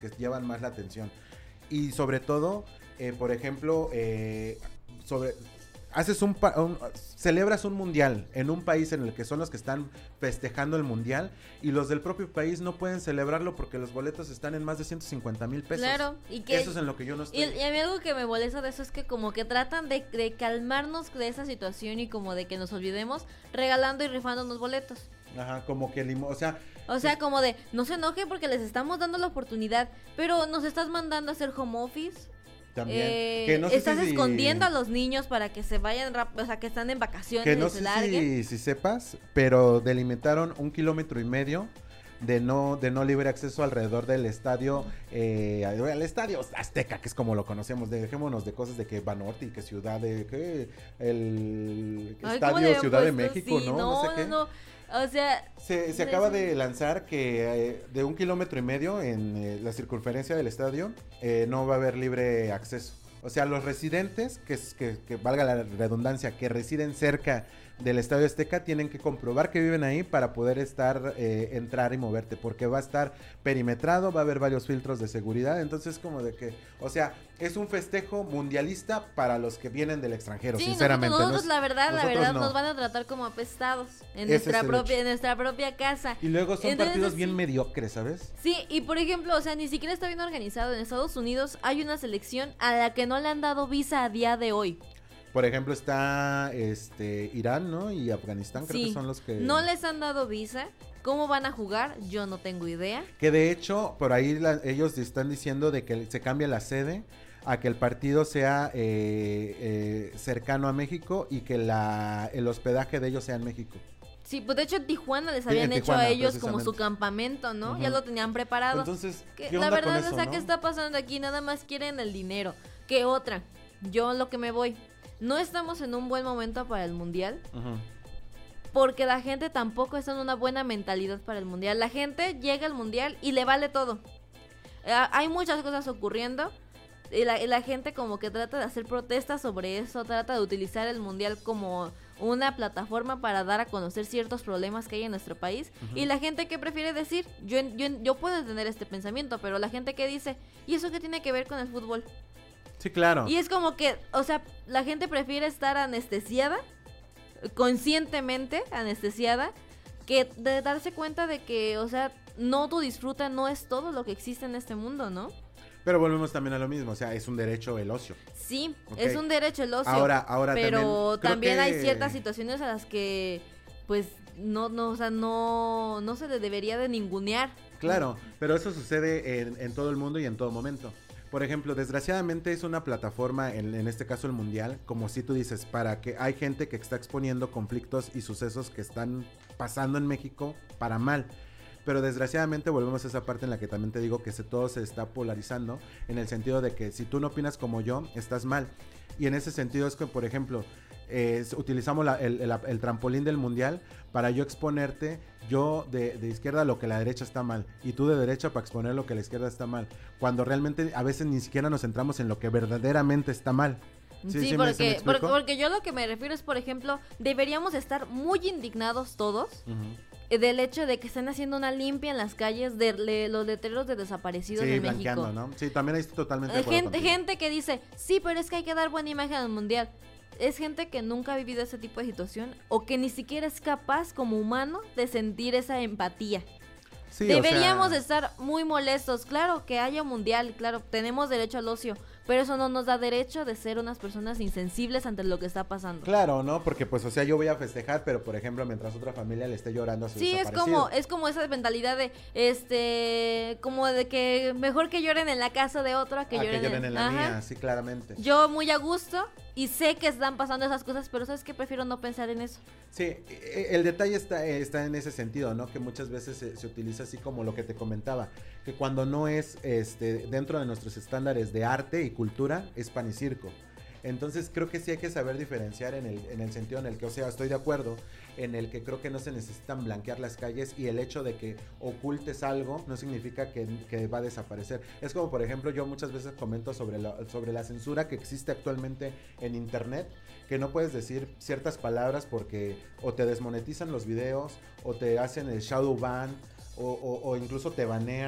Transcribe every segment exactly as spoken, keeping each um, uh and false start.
que llevan más la atención. Y sobre todo, eh, por ejemplo, eh, sobre... haces un, un celebras un mundial en un país en el que son los que están festejando el mundial y los del propio país no pueden celebrarlo porque los boletos están en más de ciento cincuenta mil pesos. Claro, y que eso es en lo que yo no estoy. Y, y a mí algo que me molesta de eso es que como que tratan de, de calmarnos de esa situación y como de que nos olvidemos regalando y rifándonos boletos. Ajá, como que limo, o sea, o sea, como de no se enojen porque les estamos dando la oportunidad, pero nos estás mandando a hacer home office. También. Eh, que no sé estás si... escondiendo a los niños para que se vayan, rap- o sea, que están en vacaciones que no y se sé larguen. si, si sepas, pero delimitaron un kilómetro y medio de no de no libre acceso alrededor del estadio, eh, al estadio Azteca, que es como lo conocemos. Dejémonos de cosas de que Banorte y que Ciudad de que el Ay, estadio Ciudad de puesto? México, Sí, ¿no? No, No sé no, qué. no. O sea, Se, se acaba de lanzar que eh, de un kilómetro y medio en eh, la circunferencia del estadio eh, no va a haber libre acceso. O sea, los residentes, que, que, que valga la redundancia, que residen cerca del Estadio Azteca, tienen que comprobar que viven ahí para poder estar, eh, entrar y moverte, porque va a estar perimetrado, va a haber varios filtros de seguridad, entonces como de que, o sea, es un festejo mundialista para los que vienen del extranjero, sí, sinceramente. Nosotros, nosotros no es, la verdad, la nosotros verdad, no. nos van a tratar como apestados en Ese nuestra es el propia, hecho. en nuestra propia casa. Y luego son Entonces, partidos bien sí. mediocres, ¿sabes? Sí, y por ejemplo, o sea, ni siquiera está bien organizado. En Estados Unidos hay una selección a la que no le han dado visa a día de hoy. Por ejemplo, está este Irán, ¿no? Y Afganistán, creo Sí, que son los que... no les han dado visa. ¿Cómo van a jugar? Yo no tengo idea. Que de hecho, por ahí la, ellos están diciendo de que se cambia la sede a que el partido sea eh, eh, cercano a México y que la, el hospedaje de ellos sea en México. Sí, pues de hecho en Tijuana les Sí, habían en hecho Tijuana, a ellos como precisamente. su campamento, ¿no? Ujú. Ya lo tenían preparado. Entonces, Que ¿qué la onda verdad, con eso, o sea, no? ¿qué está pasando aquí? Nada más quieren el dinero. ¿Qué otra? Yo lo que me voy. No estamos en un buen momento para el mundial. Ujú. Porque la gente tampoco está en una buena mentalidad para el mundial. La gente llega al mundial y le vale todo. Eh, hay muchas cosas ocurriendo. Y la, y la gente como que trata de hacer protestas sobre eso. Trata de utilizar el mundial como una plataforma para dar a conocer ciertos problemas que hay en nuestro país. Uh-huh. Y la gente que prefiere decir, yo, yo, yo puedo entender este pensamiento, pero la gente que dice, ¿y eso qué tiene que ver con el fútbol? Sí, claro. Y es como que, o sea, la gente prefiere estar anestesiada, conscientemente anestesiada, que de darse cuenta de que, o sea, no tu disfruta no es todo lo que existe en este mundo, ¿no? Pero volvemos también a lo mismo, o sea, es un derecho el ocio. Sí, Okay. es un derecho el ocio. Ahora, ahora pero también, también que... hay ciertas situaciones a las que, pues, no, no, o sea, no, no se le debería de ningunear. Claro, pero eso sucede en, en todo el mundo y en todo momento. Por ejemplo, desgraciadamente es una plataforma, en, en este caso el mundial, como si tú dices, para que hay gente que está exponiendo conflictos y sucesos que están pasando en México para mal. Pero desgraciadamente volvemos a esa parte en la que también te digo que se, todo se está polarizando, en el sentido de que si tú no opinas como yo, estás mal. Y en ese sentido es que, por ejemplo, eh, utilizamos la, el, el, el trampolín del mundial para yo exponerte, yo de, de izquierda lo que la derecha está mal, y tú de derecha para exponer lo que la izquierda está mal, cuando realmente a veces ni siquiera nos centramos en lo que verdaderamente está mal. Sí, sí, sí porque, me, porque, porque yo lo que me refiero es, por ejemplo, deberíamos estar muy indignados todos uh-huh. del hecho de que están haciendo una limpia en las calles de le, los letreros de desaparecidos sí, de blanqueando, México. ¿no? Sí, también ahí estoy totalmente de acuerdo gente, gente que dice, sí, pero es que hay que dar buena imagen al mundial. Es gente que nunca ha vivido ese tipo de situación o que ni siquiera es capaz como humano de sentir esa empatía. Sí, deberíamos o sea... estar muy molestos. Claro que haya mundial, claro, tenemos derecho al ocio, pero eso no nos da derecho de ser unas personas insensibles ante lo que está pasando. Claro, ¿no? Porque pues, o sea, yo voy a festejar, pero por ejemplo, mientras otra familia le esté llorando a su sí, es como, es como esa mentalidad de, este, como de que mejor que lloren en la casa de otro a que, a lloren, que lloren en, en la ajá. mía, sí, claramente. Yo muy a gusto y sé que están pasando esas cosas, pero ¿sabes qué? Prefiero no pensar en eso. Sí, el detalle está, está en ese sentido, ¿no? Que muchas veces se, se utiliza así como lo que te comentaba, que cuando no es este dentro de nuestros estándares de arte y cultura, es pan y circo. Entonces creo que sí hay que saber diferenciar en el, en el sentido en el que, o sea, estoy de acuerdo, en el que creo que no se necesitan blanquear las calles y el hecho de que ocultes algo no significa que, que va a desaparecer. Es como, por ejemplo, yo muchas veces comento sobre la, sobre la censura que existe actualmente en internet, que no puedes decir ciertas palabras porque o te desmonetizan los videos o te hacen el shadow ban o, o, o incluso te banean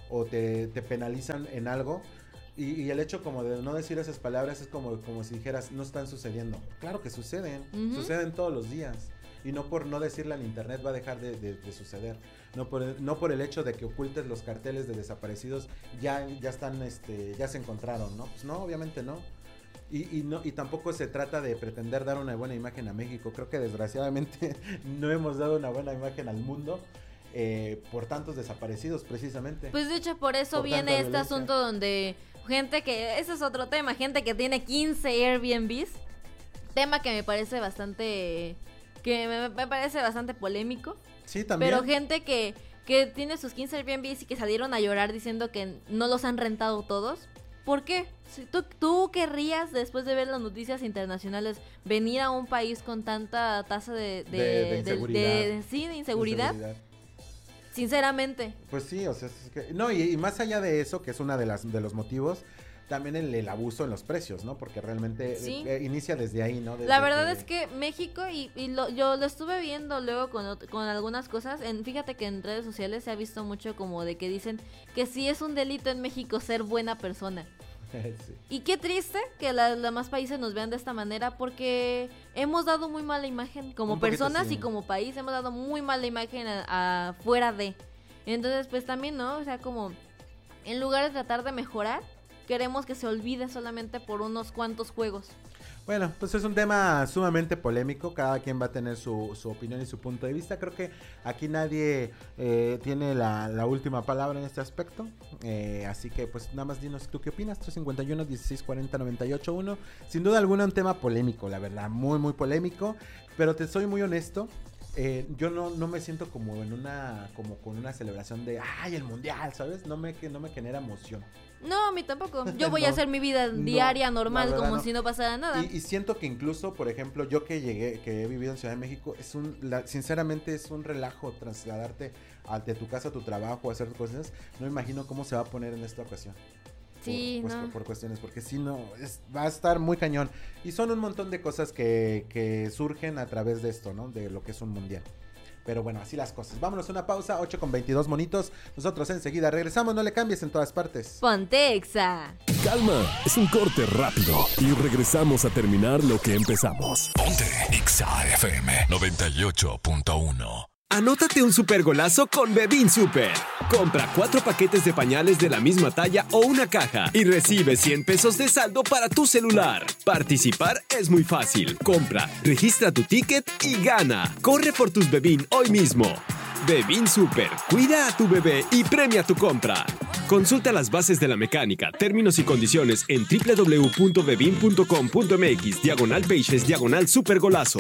o te, te penalizan en algo. Y, y el hecho como de no decir esas palabras es como, como si dijeras, no están sucediendo. Claro que suceden, uh-huh. suceden todos los días. Y no por no decirla en internet va a dejar de, de, de suceder. No por, el, no por el hecho de que ocultes los carteles de desaparecidos, ya, ya están, este, ya se encontraron, ¿no? Pues no, obviamente no. Y, y no. y tampoco se trata de pretender dar una buena imagen a México. Creo que desgraciadamente no hemos dado una buena imagen al mundo. Eh, por tantos desaparecidos, precisamente. Pues de hecho por eso por viene este asunto donde gente que, ese es otro tema, gente que tiene quince Airbnbs, tema que me parece bastante, que me, me parece bastante polémico. Sí, también. Pero gente que, que tiene sus quince Airbnbs y que salieron a llorar diciendo que no los han rentado todos. ¿Por qué? Si tú, tú querrías, después de ver las noticias internacionales, venir a un país con tanta tasa de... De, de, de inseguridad. De, de, sí, de inseguridad. De inseguridad. Sinceramente. Pues sí, o sea, es que, no, y, y más allá de eso, que es una de las de los motivos, también el, el abuso en los precios, ¿no? Porque realmente sí. eh, inicia desde ahí, ¿no? Desde la verdad que... es que México, y, y lo, yo lo estuve viendo luego con, con algunas cosas, en, fíjate que en redes sociales se ha visto mucho como de que dicen que sí es un delito en México ser buena persona. Sí. Y qué triste que los demás países nos vean de esta manera, porque hemos dado muy mala imagen como personas sí. y como país, hemos dado muy mala imagen a, a fuera de. Entonces pues también, ¿no? O sea, como en lugar de tratar de mejorar, queremos que se olvide solamente por unos cuantos juegos. Bueno, pues es un tema sumamente polémico, cada quien va a tener su, su opinión y su punto de vista. Creo que aquí nadie eh, tiene la, la última palabra en este aspecto, eh, así que pues nada más dinos tú qué opinas. Tres cincuenta y uno, dieciséis cuarenta, noventa y ocho uno. Sin duda alguna un tema polémico, la verdad, muy muy polémico, pero te soy muy honesto. Eh, yo no, no me siento como en una como con una celebración de ay el mundial, ¿sabes? No me, no me genera emoción. No, a mí tampoco. Yo voy no, a hacer mi vida diaria no, normal verdad, como no. si no pasara nada. Y, y siento que incluso, por ejemplo, yo que llegué, que he vivido en Ciudad de México, es un, la, sinceramente es un relajo trasladarte a, de tu casa a tu trabajo, a hacer cosas. No me imagino cómo se va a poner en esta ocasión. Sí, por, no. Pues, por, por cuestiones, porque si no, es, va a estar muy cañón. Y son un montón de cosas que, que surgen a través de esto, ¿no? De lo que es un mundial. Pero bueno, así las cosas. Vámonos a una pausa, ocho con veintidós monitos. Nosotros enseguida regresamos, no le cambies en todas partes. Ponte Exa. Calma, es un corte rápido y regresamos a terminar lo que empezamos. Ponte Exa F M noventa y ocho punto uno. Anótate un super golazo con Bebin Super. Compra cuatro paquetes de pañales de la misma talla o una caja y recibe cien pesos de saldo para tu celular. Participar es muy fácil. Compra, registra tu ticket y gana. Corre por tus Bebin hoy mismo. Bebin Super, cuida a tu bebé y premia tu compra. Consulta las bases de la mecánica, términos y condiciones en doble u doble u doble u punto bebin punto com punto m x diagonal pages diagonal super golazo.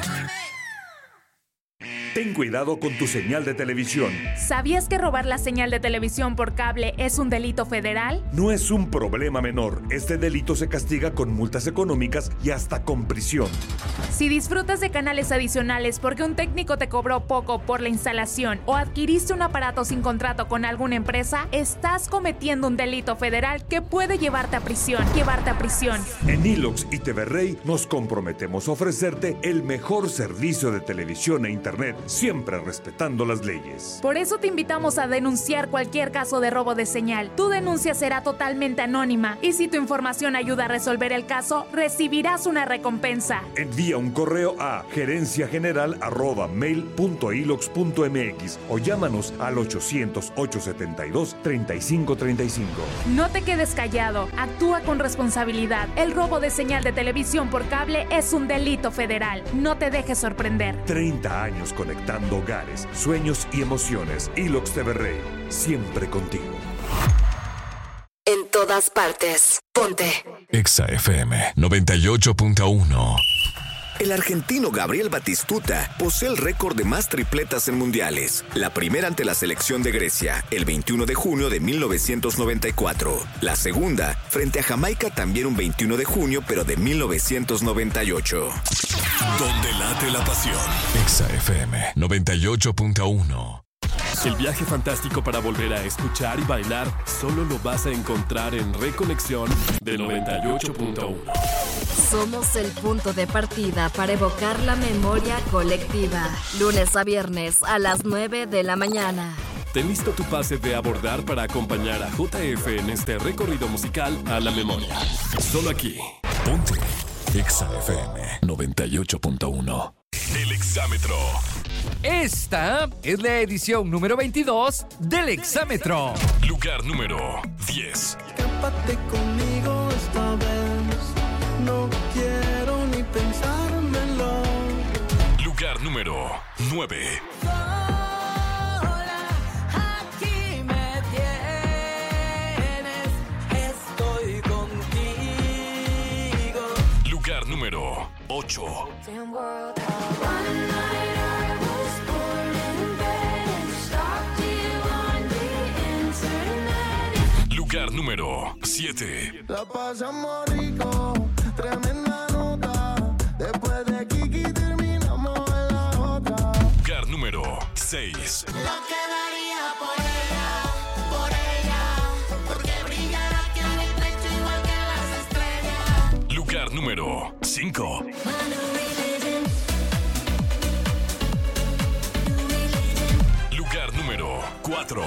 Ten cuidado con tu señal de televisión. ¿Sabías que robar la señal de televisión por cable es un delito federal? No es un problema menor. Este delito se castiga con multas económicas y hasta con prisión. Si disfrutas de canales adicionales porque un técnico te cobró poco por la instalación o adquiriste un aparato sin contrato con alguna empresa, estás cometiendo un delito federal que puede llevarte a prisión. Llevarte a prisión. En Ilox y T V Rey nos comprometemos a ofrecerte el mejor servicio de televisión e internet, siempre respetando las leyes. Por eso te invitamos a denunciar cualquier caso de robo de señal. Tu denuncia será totalmente anónima y si tu información ayuda a resolver el caso, recibirás una recompensa. Envía un correo a gerencia general arroba mail punto ilox punto m x o llámanos al ochocientos, ochocientos setenta y dos, treinta y cinco treinta y cinco. No te quedes callado, actúa con responsabilidad. El robo de señal de televisión por cable es un delito federal. No te dejes sorprender. treinta años conectando hogares, sueños y emociones. Ilox T V Rey, siempre contigo. En todas partes, ponte Exa F M noventa y ocho punto uno. El argentino Gabriel Batistuta posee el récord de más tripletas en mundiales. La primera ante la selección de Grecia, el veintiuno de junio de mil novecientos noventa y cuatro. La segunda, frente a Jamaica, también un veintiuno de junio, pero de mil novecientos noventa y ocho. Donde late la pasión. Exa F M noventa y ocho punto uno. El viaje fantástico para volver a escuchar y bailar solo lo vas a encontrar en Reconexión de noventa y ocho punto uno. Somos el punto de partida para evocar la memoria colectiva. Lunes a viernes a las nueve de la mañana. ten listo tu pase de Abordar para acompañar a J F en este recorrido musical a la memoria. Solo aquí. Ponte Exa F M noventa y ocho punto uno. El Exámetro. Esta es la edición número veintidós del Exámetro. Lugar número diez. Escápate conmigo esta vez. No quiero ni pensármelo. Lugar número nueve. Aquí me tienes, estoy contigo. Lugar número ocho. Lugar número siete. La pasamos rico, tremenda nota. Después de Kiki terminamos en la otra. Lugar número seis. Lo que daría por ella, por ella, porque brillará aquí en mi pecho igual que las estrellas. Lugar número cinco. Lugar número cuatro.